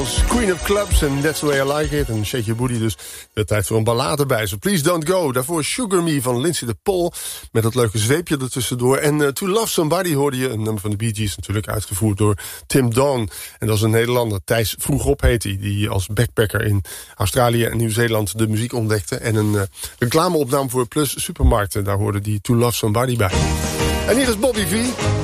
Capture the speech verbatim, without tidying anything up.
Queen of Clubs and That's the Way I Like It. En Shake Your Booty, dus de tijd voor een ballade bij. So Please Don't Go. Daarvoor Sugar Me van Lindsay de Paul. Met dat leuke zweepje ertussendoor. En uh, To Love Somebody hoorde je. Een nummer van de Bee Gees natuurlijk. Uitgevoerd door Tim Dawn. En dat is een Nederlander. Thijs Vroegop heet hij. Die als backpacker in Australië en Nieuw-Zeeland de muziek ontdekte. En een uh, reclameopname voor Plus Supermarkten. Daar hoorde die To Love Somebody bij. En hier is Bobby V.